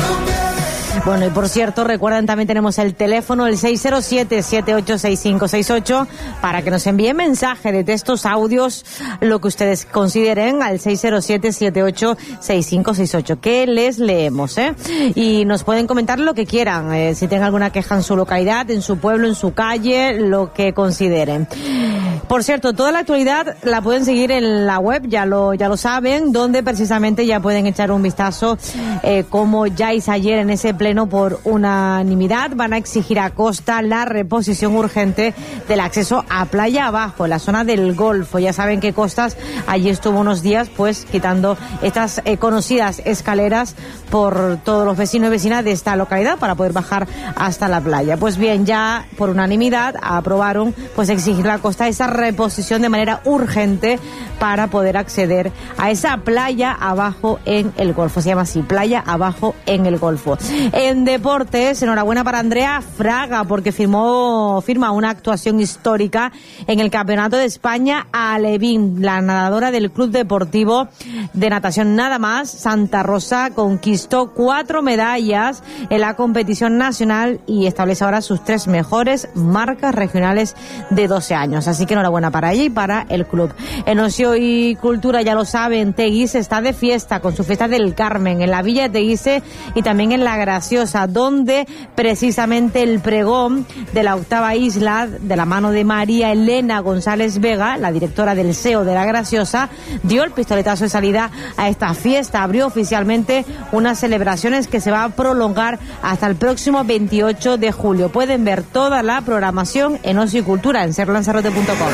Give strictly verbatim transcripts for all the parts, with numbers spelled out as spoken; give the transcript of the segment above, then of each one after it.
Bueno, y por cierto, recuerden, también tenemos el teléfono, el seis cero siete, siete ocho seis cinco seis ocho, para que nos envíen mensaje de textos, audios, lo que ustedes consideren, al seis cero siete, siete ocho seis cinco seis ocho, que les leemos, ¿eh? Y nos pueden comentar lo que quieran, eh, si tienen alguna queja en su localidad, en su pueblo, en su calle, lo que consideren. Por cierto, toda la actualidad la pueden seguir en la web, ya lo ya lo saben, donde precisamente ya pueden echar un vistazo, eh, como ya hice ayer en ese pleno por unanimidad. Van a exigir a Costa la reposición urgente del acceso a Playa Abajo, en la zona del Golfo. Ya saben que Costas allí estuvo unos días pues quitando estas eh, conocidas escaleras por todos los vecinos y vecinas de esta localidad para poder bajar hasta la playa. Pues bien, ya por unanimidad aprobaron pues exigir a Costa esa reposición de manera urgente para poder acceder a esa Playa Abajo en el Golfo. Se llama así, Playa Abajo en el Golfo. En deportes, enhorabuena para Andrea Fraga, porque firmó, firma una actuación histórica en el Campeonato de España Alevín. La nadadora del Club Deportivo de Natación Nada Más Santa Rosa conquistó cuatro medallas en la competición nacional y establece ahora sus tres mejores marcas regionales de doce años. Así que enhorabuena para ella y para el club. En Ocio y Cultura, ya lo saben, Teguise está de fiesta con su fiesta del Carmen en la Villa de Teguise y también en la Graciosa, donde precisamente el pregón de la octava isla, de la mano de María Elena González Vega, la directora del S E O de la Graciosa, dio el pistoletazo de salida a esta fiesta. Abrió oficialmente unas celebraciones que se va a prolongar hasta el próximo veintiocho de julio. Pueden ver toda la programación en Ocio y Cultura en ser lanzarote punto com.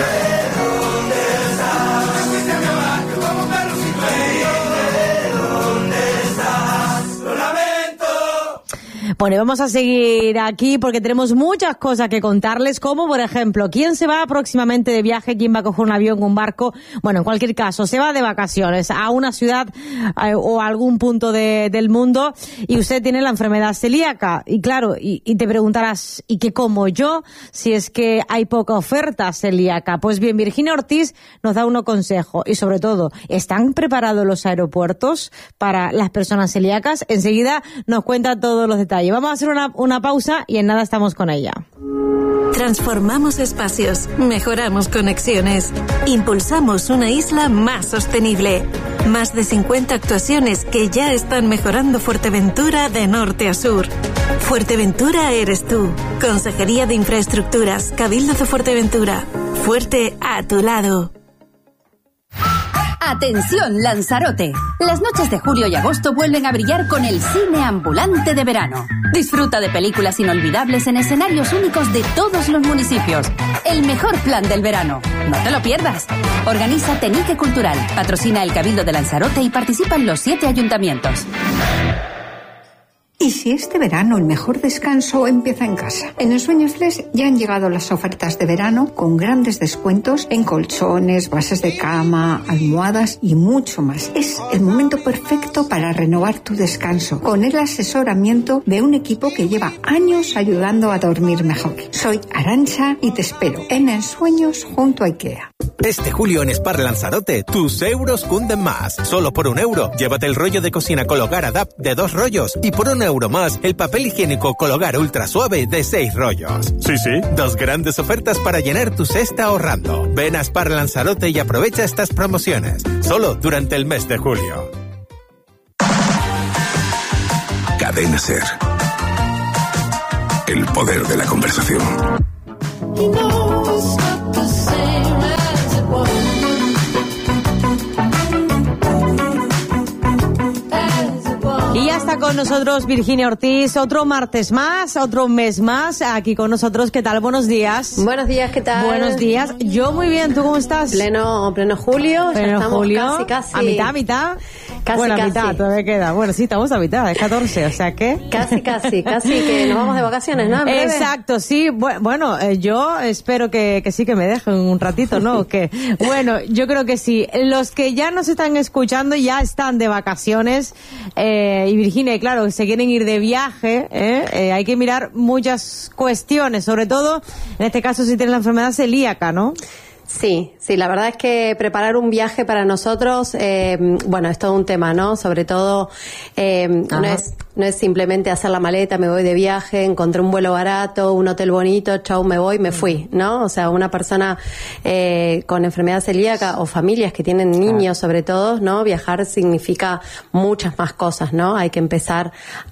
Bueno, vamos a seguir aquí porque tenemos muchas cosas que contarles, como por ejemplo, ¿quién se va próximamente de viaje? ¿Quién va a coger un avión, un barco? Bueno, en cualquier caso, se va de vacaciones a una ciudad eh, o a algún punto de, del mundo y usted tiene la enfermedad celíaca. Y claro, y, y te preguntarás, ¿y qué como yo? Si es que hay poca oferta celíaca. Pues bien, Virginia Ortiz nos da unos consejos y sobre todo, ¿están preparados los aeropuertos para las personas celíacas? Enseguida nos cuenta todos los detalles. Vamos a hacer una, una pausa y en nada estamos con ella. Transformamos espacios, mejoramos conexiones, impulsamos una isla más sostenible. Más de cincuenta actuaciones que ya están mejorando Fuerteventura de norte a sur. Fuerteventura eres tú. Consejería de Infraestructuras, Cabildo de Fuerteventura. Fuerte a tu lado. ¡Atención, Lanzarote! Las noches de julio y agosto vuelven a brillar con el cine ambulante de verano. Disfruta de películas inolvidables en escenarios únicos de todos los municipios. El mejor plan del verano. No te lo pierdas. Organiza Tenique Cultural, patrocina el Cabildo de Lanzarote y participa en los siete ayuntamientos. ¿Y si este verano el mejor descanso empieza en casa? En El Sueño Flex ya han llegado las ofertas de verano con grandes descuentos en colchones, bases de cama, almohadas y mucho más. Es el momento perfecto para renovar tu descanso con el asesoramiento de un equipo que lleva años ayudando a dormir mejor. Soy Arantxa y te espero en El Sueños junto a IKEA. Este julio en Spar Lanzarote, tus euros cunden más. Solo por un euro, llévate el rollo de cocina Cologar Adapt de dos rollos y por un euro más, el papel higiénico Cologar Ultra Suave de seis rollos. Sí, sí, dos grandes ofertas para llenar tu cesta ahorrando. Ven a Spar Lanzarote y aprovecha estas promociones. Solo durante el mes de julio. Cadena Ser. El poder de la conversación. Y ya está con nosotros Virginia Ortiz, otro martes más, otro mes más, aquí con nosotros. ¿Qué tal? Buenos días. Buenos días, ¿qué tal? Buenos días. Yo muy bien, ¿tú cómo estás? Pleno, pleno julio, pleno ya estamos julio, casi, casi. a mitad, a mitad. Casi, bueno, a casi. mitad todavía queda. Bueno, sí, estamos a mitad, es catorce, o sea que... Casi, casi, casi que nos vamos de vacaciones, ¿no? Exacto, sí. Bueno, eh, yo espero que, que sí que me dejen un ratito, ¿no? que Bueno, yo creo que sí. Los que ya nos están escuchando ya están de vacaciones. Eh, y Virginia, claro, se quieren ir de viaje, ¿eh? Eh, hay que mirar muchas cuestiones, sobre todo, en este caso, si tienes la enfermedad celíaca, ¿no? Sí, sí, la verdad es que preparar un viaje para nosotros, eh, bueno, es todo un tema, ¿no? Sobre todo, eh, no es, no es simplemente hacer la maleta, me voy de viaje, encontré un vuelo barato, un hotel bonito, chau, me voy, me fui, ¿no? O sea, una persona eh, con enfermedad celíaca o familias que tienen niños, sobre todo, ¿no? Viajar significa muchas más cosas, ¿no? Hay que empezar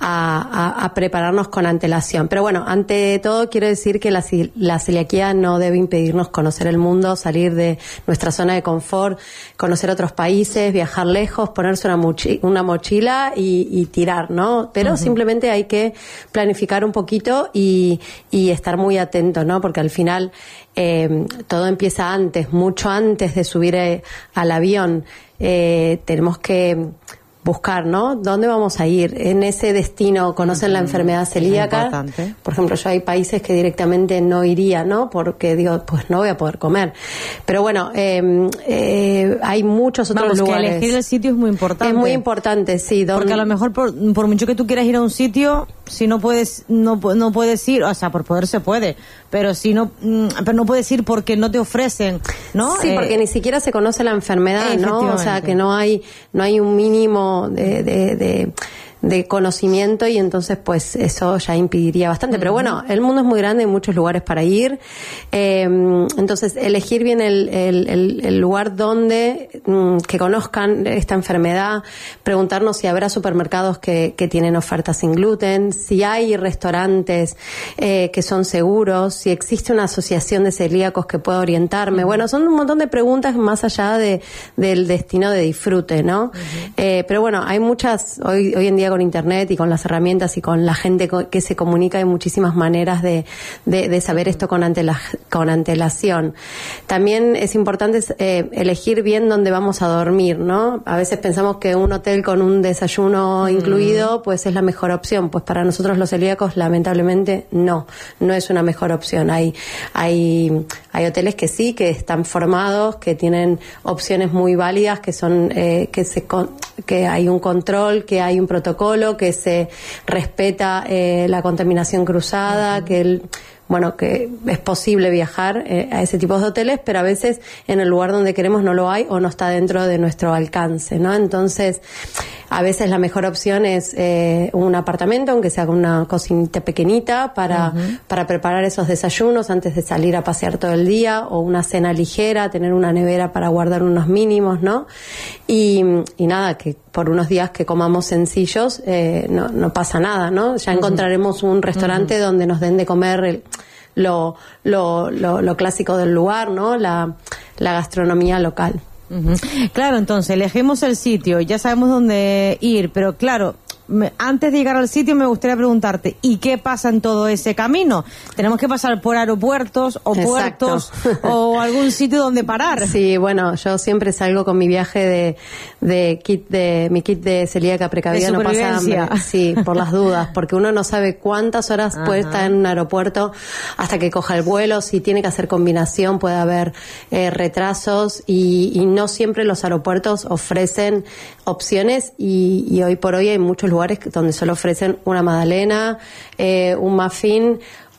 a, a, a prepararnos con antelación. Pero bueno, ante todo quiero decir que la, la celiaquía no debe impedirnos conocer el mundo, salir de nuestra zona de confort, conocer otros países, viajar lejos, ponerse una, mochi- una mochila y, y tirar, ¿no? Pero uh-huh. simplemente hay que planificar un poquito y, y estar muy atento, ¿no? Porque al final eh, todo empieza antes, mucho antes de subir eh, al avión. Eh, tenemos que buscar, ¿no? ¿Dónde vamos a ir? En ese destino conocen la enfermedad celíaca. Por ejemplo, yo hay países que directamente no iría, ¿no? Porque digo, pues no voy a poder comer. Pero bueno, eh, eh, hay muchos otros Vamos, lugares. Que elegir el sitio es muy importante. Es muy importante, sí. Donde... Porque a lo mejor por, por mucho que tú quieras ir a un sitio, si no puedes, no, no puedes ir, o sea, por poder se puede, pero si no, pero no puedes ir porque no te ofrecen, ¿no? Sí, eh, porque ni siquiera se conoce la enfermedad, ¿no? O sea, que no hay, no hay un mínimo de, de, de, de conocimiento y entonces pues eso ya impediría bastante. Uh-huh. Pero bueno, el mundo es muy grande, hay muchos lugares para ir. Eh, entonces, elegir bien el, el, el, el lugar donde mm, que conozcan esta enfermedad, preguntarnos si habrá supermercados que, que tienen ofertas sin gluten, si hay restaurantes eh, que son seguros, si existe una asociación de celíacos que pueda orientarme. Uh-huh. Bueno, son un montón de preguntas más allá de del destino de disfrute, ¿no? Uh-huh. Eh, pero bueno, hay muchas, hoy, hoy en día con internet y con las herramientas y con la gente que se comunica hay muchísimas maneras de, de, de saber esto con, antela, con antelación. También es importante eh, elegir bien dónde vamos a dormir, ¿no? A veces pensamos que un hotel con un desayuno mm. incluido pues es la mejor opción. Pues para nosotros los celíacos lamentablemente no, no es una mejor opción. Hay, hay, hay hoteles que sí, que están formados, que tienen opciones muy válidas, que son eh, que se que hay un control, que hay un protocolo, que se respeta eh, la contaminación cruzada, uh-huh. que el bueno, que es posible viajar eh, a ese tipo de hoteles, pero a veces en el lugar donde queremos no lo hay o no está dentro de nuestro alcance, ¿no? Entonces, a veces la mejor opción es eh, un apartamento, aunque sea con una cocinita pequeñita, para, uh-huh. para preparar esos desayunos antes de salir a pasear todo el día, o una cena ligera, tener una nevera para guardar unos mínimos, ¿no? Y, y nada, que por unos días que comamos sencillos, eh, no, no pasa nada, ¿no? Ya uh-huh. encontraremos un restaurante uh-huh. donde nos den de comer el, lo, lo, lo, lo clásico del lugar, ¿no? La, la gastronomía local. Uh-huh. Claro, entonces elegimos el sitio, ya sabemos dónde ir, pero claro, me, antes de llegar al sitio me gustaría preguntarte, ¿y qué pasa en todo ese camino? ¿Tenemos que pasar por aeropuertos o Exacto. puertos o algún sitio donde parar? Sí, bueno, yo siempre salgo con mi viaje de, de kit de mi kit de celíaca precavida, no pasa hambre. Sí, por las dudas, porque uno no sabe cuántas horas Ajá. puede estar en un aeropuerto hasta que coja el vuelo. Si tiene que hacer combinación puede haber eh, retrasos y, y no siempre los aeropuertos ofrecen opciones y, y hoy por hoy hay muchos lugares donde solo ofrecen una magdalena, eh, un muffin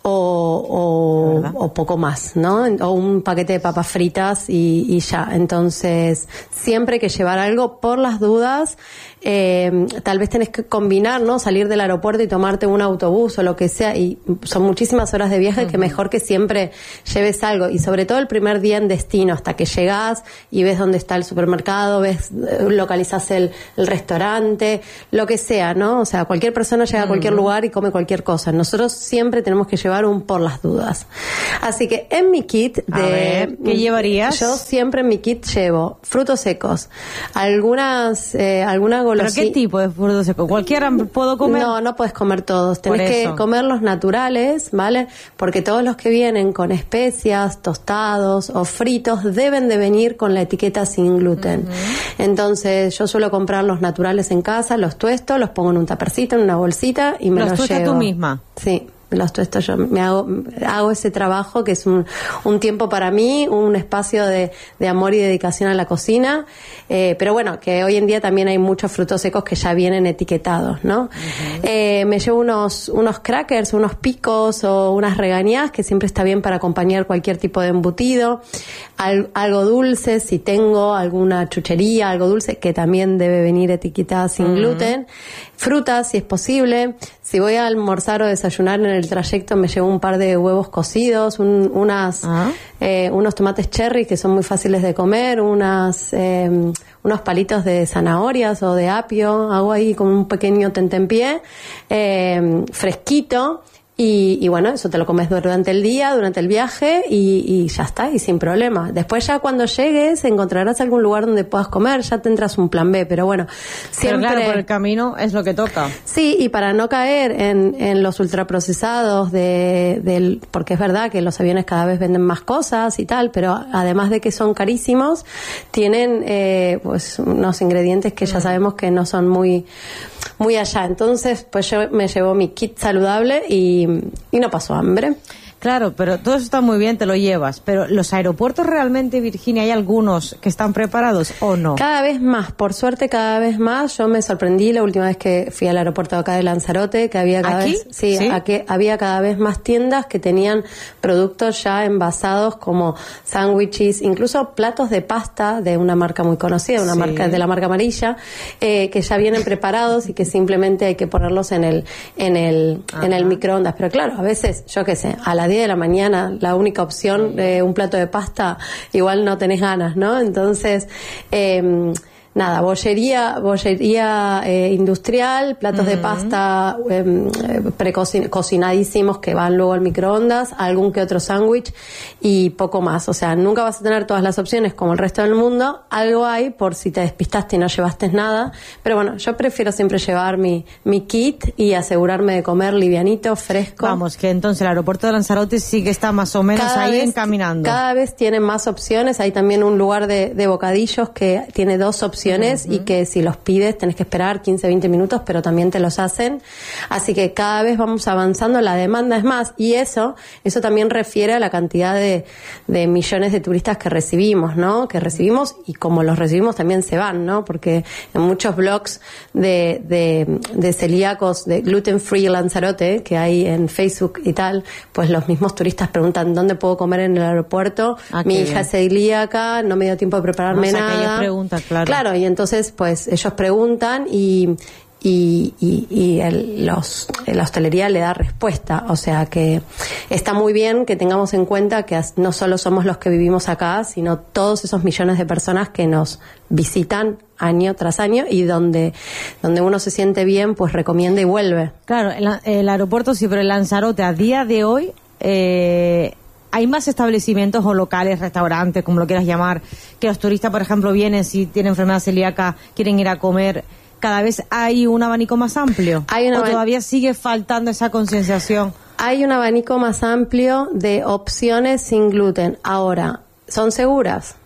o, o, o poco más, ¿no? O un paquete de papas fritas y, y ya. Entonces, siempre hay que llevar algo por las dudas. Eh, tal vez tenés que combinar, ¿no? Salir del aeropuerto y tomarte un autobús o lo que sea, y son muchísimas horas de viaje uh-huh. que mejor que siempre lleves algo, y sobre todo el primer día en destino, hasta que llegás y ves dónde está el supermercado, ves, localizás el, el restaurante, lo que sea, ¿no? O sea, cualquier persona llega uh-huh. a cualquier lugar y come cualquier cosa. Nosotros siempre tenemos que llevar un por las dudas. Así que en mi kit de... A ver, ¿qué llevarías? Yo siempre en mi kit llevo frutos secos, algunas, eh, alguna golosina. ¿Pero qué tipo de frutos secos? ¿Cualquiera puedo comer? No, no puedes comer todos. Tenés que comer los naturales, ¿vale? Porque todos los que vienen con especias, tostados o fritos deben de venir con la etiqueta sin gluten. Uh-huh. Entonces, yo suelo comprar los naturales en casa, los tuesto, los pongo en un tapercito, en una bolsita y me los, los llevo. ¿Los tuestas tú misma? Sí. los tuestos yo me hago, hago ese trabajo que es un, un tiempo para mí, un espacio de, de amor y dedicación a la cocina, eh, pero bueno, que hoy en día también hay muchos frutos secos que ya vienen etiquetados, ¿no? Uh-huh. Eh, me llevo unos, unos crackers, unos picos o unas regañadas que siempre está bien para acompañar cualquier tipo de embutido, Al, algo dulce, si tengo alguna chuchería, algo dulce que también debe venir etiquetada sin uh-huh. gluten, frutas si es posible, si voy a almorzar o desayunar en el trayecto me llevo un par de huevos cocidos, un, unas, uh-huh. eh, unos tomates cherry que son muy fáciles de comer, unas, eh, unos palitos de zanahorias o de apio, hago ahí como un pequeño tentempié, eh, fresquito. Y, y bueno, eso te lo comes durante el día, durante el viaje y, y ya está, y sin problema. Después ya cuando llegues encontrarás algún lugar donde puedas comer, ya tendrás un plan B, pero bueno, siempre... Pero claro, por el camino es lo que toca. Sí, y para no caer en, en los ultraprocesados, de, del, porque es verdad que los aviones cada vez venden más cosas y tal, pero además de que son carísimos, tienen eh, pues unos ingredientes que ya sabemos que no son muy, muy allá. Entonces, pues yo me llevo mi kit saludable y y no pasó hambre. Claro, pero todo eso está muy bien, te lo llevas, pero ¿los aeropuertos realmente, Virginia, hay algunos que están preparados o no? Cada vez más, por suerte cada vez más. Yo me sorprendí la última vez que fui al aeropuerto de acá de Lanzarote, que había cada ¿Aquí? vez, sí, ¿Sí? Aquí había cada vez más tiendas que tenían productos ya envasados como sándwiches, incluso platos de pasta de una marca muy conocida, una sí. marca de la marca amarilla, eh, que ya vienen preparados y que simplemente hay que ponerlos en el en el Ajá. en el microondas. Pero claro, a veces, yo qué sé, a las diez de la mañana, la única opción de un plato de pasta, igual no tenés ganas, ¿no? Entonces, eh, nada, bollería, bollería eh, industrial, platos uh-huh. de pasta eh, precocinadísimos que van luego al microondas, algún que otro sándwich y poco más. O sea, nunca vas a tener todas las opciones como el resto del mundo. Algo hay por si te despistaste y no llevaste nada. Pero bueno, yo prefiero siempre llevar mi, mi kit y asegurarme de comer livianito, fresco. Vamos, que entonces el aeropuerto de Lanzarote sí que está más o menos cada ahí vez, encaminando. Cada vez tiene más opciones. Hay también un lugar de, de bocadillos que tiene dos opciones. Uh-huh. Y que si los pides tenés que esperar quince, veinte minutos, pero también te los hacen. Así que cada vez vamos avanzando, la demanda es más, y eso eso también refiere a la cantidad de, de millones de turistas que recibimos, ¿no? Que recibimos y como los recibimos también se van, ¿no? Porque en muchos blogs de, de, de celíacos, de Gluten Free Lanzarote, que hay en Facebook y tal, pues los mismos turistas preguntan ¿dónde puedo comer en el aeropuerto? Ah, Mi hija bien. es celíaca, no me dio tiempo de prepararme o sea, nada. Que ellos preguntan, claro. Claro, y entonces pues ellos preguntan y y, y, y el, los, la hostelería le da respuesta. O sea que está muy bien que tengamos en cuenta que no solo somos los que vivimos acá, sino todos esos millones de personas que nos visitan año tras año y donde donde uno se siente bien, pues recomienda y vuelve. Claro, el, el aeropuerto sí, pero el Lanzarote a día de hoy eh, hay más establecimientos o locales, restaurantes, como lo quieras llamar, que los turistas, por ejemplo, vienen si tienen enfermedad celíaca, quieren ir a comer. Cada vez hay un abanico más amplio. Hay una ¿O todavía sigue faltando esa concienciación? Hay un abanico más amplio de opciones sin gluten. Ahora, ¿son seguras?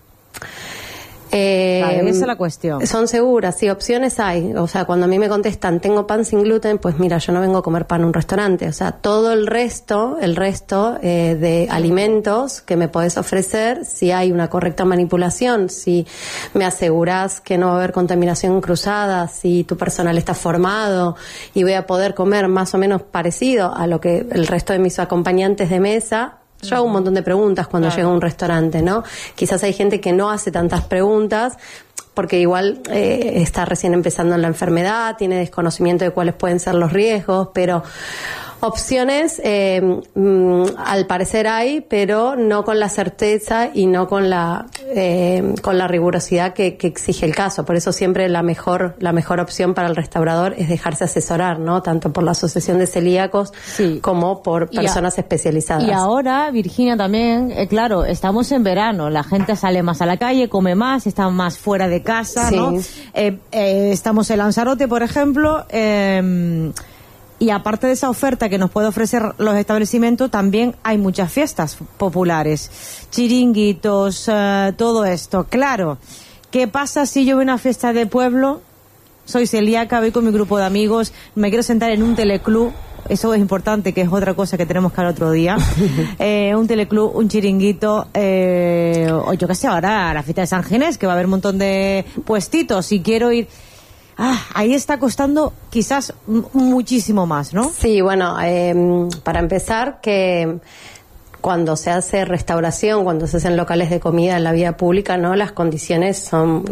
Eh, claro, esa es la cuestión. Son seguras, sí, opciones hay. O sea, cuando a mí me contestan, tengo pan sin gluten, pues mira, yo no vengo a comer pan en un restaurante. O sea, todo el resto, el resto eh, de alimentos que me podés ofrecer, si hay una correcta manipulación, si me aseguras que no va a haber contaminación cruzada, si tu personal está formado y voy a poder comer más o menos parecido a lo que el resto de mis acompañantes de mesa. Yo hago un montón de preguntas cuando claro. llego a un restaurante, ¿no? Quizás hay gente que no hace tantas preguntas porque igual eh, está recién empezando en la enfermedad, tiene desconocimiento de cuáles pueden ser los riesgos, pero opciones eh, mm, al parecer hay, pero no con la certeza y no con la eh, con la rigurosidad que, que exige el caso. Por eso siempre la mejor la mejor opción para el restaurador es dejarse asesorar, ¿no? Tanto por la Asociación de Celíacos sí. como por personas y a, especializadas. Y ahora, Virginia, también, eh, claro, estamos en verano, la gente sale más a la calle, come más, está más fuera de casa, sí. ¿no? Eh, eh, estamos en Lanzarote, por ejemplo, eh, y aparte de esa oferta que nos puede ofrecer los establecimientos, también hay muchas fiestas populares, chiringuitos, uh, todo esto. Claro, ¿qué pasa si yo voy a una fiesta de pueblo? Soy celíaca, voy con mi grupo de amigos, me quiero sentar en un teleclub eso es importante, que es otra cosa que tenemos que hablar otro día. eh, un teleclub, un chiringuito, eh, o yo qué sé, ahora la fiesta de San Ginés, que va a haber un montón de puestitos, si quiero ir... Ah, ahí está costando quizás m- muchísimo más, ¿no? Sí, bueno, eh, para empezar, que cuando se hace restauración, cuando se hacen locales de comida en la vía pública, ¿no? Las condiciones son,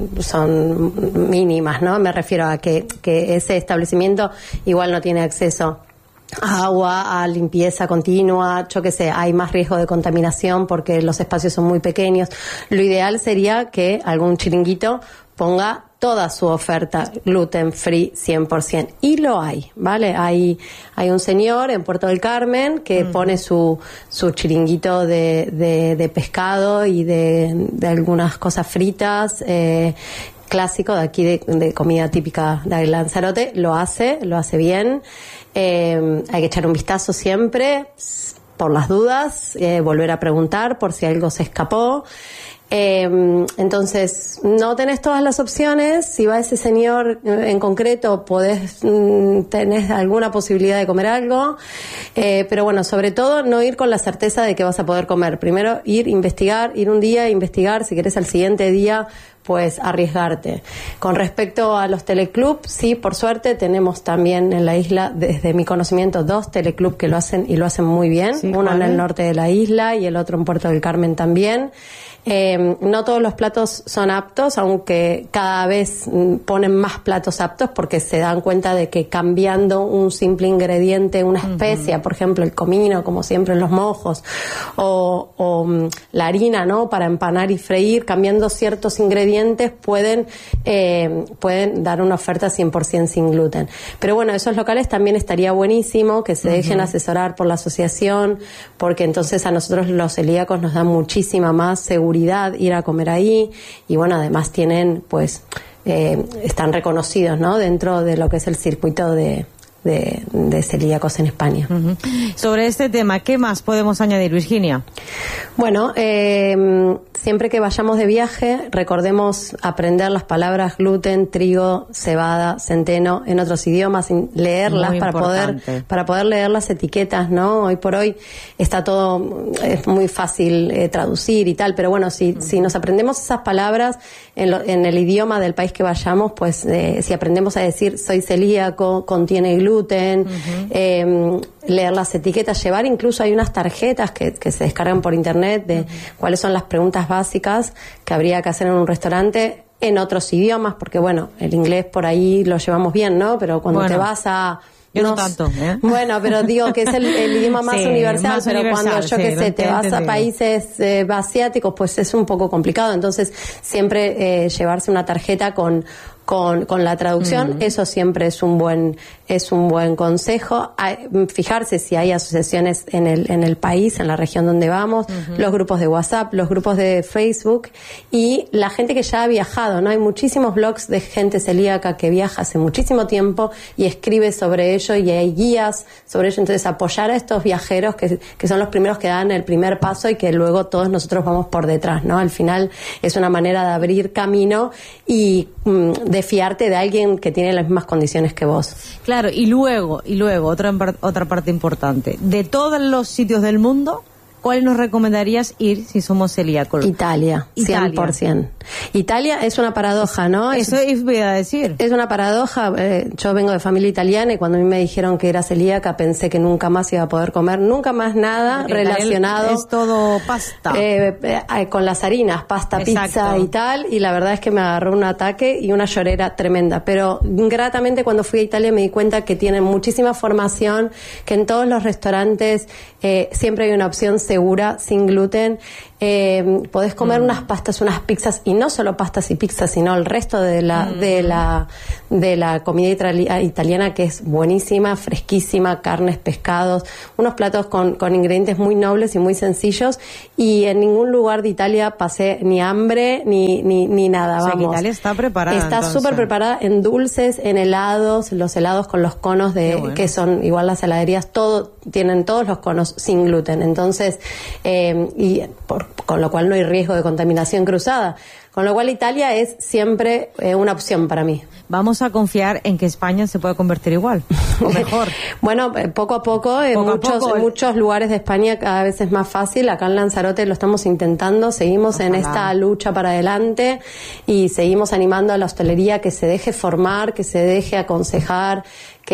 son mínimas, ¿no? Me refiero a que, que ese establecimiento igual no tiene acceso a agua, a limpieza continua, yo qué sé, hay más riesgo de contaminación porque los espacios son muy pequeños. Lo ideal sería que algún chiringuito ponga toda su oferta gluten free cien por ciento. Y lo hay, ¿vale? Hay hay un señor en Puerto del Carmen que mm. pone su su chiringuito de, de, de pescado y de, de algunas cosas fritas, eh, clásico de aquí, de, de comida típica de Lanzarote. Lo hace, lo hace bien. Eh, hay que echar un vistazo siempre, por las dudas, eh, volver a preguntar por si algo se escapó. Eh, entonces, no tenés todas las opciones. Si va ese señor en concreto, podés, mm, tenés alguna posibilidad de comer algo. Eh, pero bueno, sobre todo, no ir con la certeza de que vas a poder comer. Primero, ir, investigar, ir un día, investigar. Si querés al siguiente día, pues arriesgarte. Con respecto a los teleclubs, sí, por suerte tenemos también en la isla, desde mi conocimiento, dos teleclubs que lo hacen y lo hacen muy bien. Sí, uno en el norte de la isla y el otro en Puerto del Carmen también. Eh, no todos los platos son aptos, aunque cada vez ponen más platos aptos porque se dan cuenta de que cambiando un simple ingrediente, una especia, uh-huh. por ejemplo el comino, como siempre en los mojos, o, o um, la harina, ¿no? Para empanar y freír, cambiando ciertos ingredientes pueden eh, pueden dar una oferta cien por ciento sin gluten. Pero bueno, esos locales también estaría buenísimo que se dejen uh-huh. asesorar por la asociación, porque entonces a nosotros los celíacos nos da muchísima más seguridad ir a comer ahí, y bueno, además tienen, pues, eh, están reconocidos, ¿no? Dentro de lo que es el circuito de, de, de celíacos en España. Uh-huh. Sobre este tema, ¿qué más podemos añadir, Virginia? Bueno, eh, siempre que vayamos de viaje, recordemos aprender las palabras gluten, trigo, cebada, centeno en otros idiomas, leerlas para poder para poder leer las etiquetas, ¿no? Hoy por hoy está todo, es muy fácil eh, traducir y tal, pero bueno, si uh-huh. si nos aprendemos esas palabras en, lo, en el idioma del país que vayamos, pues eh, si aprendemos a decir soy celíaco, contiene gluten, uh-huh. eh, leer las etiquetas, llevar incluso hay unas tarjetas que, que se descargan por internet de uh-huh. cuáles son las preguntas básicas que habría que hacer en un restaurante en otros idiomas, porque bueno, el inglés por ahí lo llevamos bien, ¿no? Pero cuando bueno, te vas a... Yo no, no tanto, ¿eh? Bueno, pero digo que es el, el idioma más, sí, universal, más pero universal, cuando yo sí, que sé, te vas a países eh, asiáticos, pues es un poco complicado. Entonces, siempre eh, llevarse una tarjeta con... Con, con la traducción, uh-huh. eso siempre es un buen es un buen consejo. Hay, fijarse si hay asociaciones en el en el país, en la región donde vamos, uh-huh. los grupos de WhatsApp, los grupos de Facebook y la gente que ya ha viajado, ¿no? Hay muchísimos blogs de gente celíaca que viaja hace muchísimo tiempo y escribe sobre ello y hay guías sobre ello. Entonces, apoyar a estos viajeros que, que son los primeros que dan el primer paso y que luego todos nosotros vamos por detrás, ¿no? Al final es una manera de abrir camino y mm, de fiarte de alguien que tiene las mismas condiciones que vos. Claro, y luego, y luego otra otra parte importante, de todos los sitios del mundo, ¿cuál nos recomendarías ir si somos celíacos? Italia, Italia, cien por ciento. Italia es una paradoja, ¿no? Eso es, voy a decir. Es una paradoja. Eh, yo vengo de familia italiana y cuando a mí me dijeron que era celíaca pensé que nunca más iba a poder comer, nunca más nada Porque relacionado. Es todo pasta. Eh, eh, con las harinas, pasta, Exacto. pizza y tal, y la verdad es que me agarró un ataque y una llorera tremenda. Pero gratamente cuando fui a Italia me di cuenta que tienen muchísima formación, que en todos los restaurantes eh, siempre hay una opción segura, sin gluten. Eh, podés comer mm. unas pastas, unas pizzas, y no solo pastas y pizzas, sino el resto de la mm. de la de la comida itali- italiana, que es buenísima, fresquísima, carnes, pescados, unos platos con, con ingredientes muy nobles y muy sencillos, y en ningún lugar de Italia pasé ni hambre ni ni, ni nada. O sea, vamos. que Italia está preparada. Está súper preparada en dulces, en helados, los helados con los conos de bueno. que son igual las heladerías, todo tienen todos los conos sin gluten. Entonces, eh, y por con lo cual no hay riesgo de contaminación cruzada. Con lo cual Italia es siempre eh, una opción para mí. Vamos a confiar en que España se pueda convertir igual, o mejor. Bueno, poco a poco, en, poco muchos, a poco, en muchos lugares de España cada vez es más fácil. Acá en Lanzarote lo estamos intentando, seguimos Ojalá. en esta lucha para adelante y seguimos animando a la hostelería que se deje formar, que se deje aconsejar,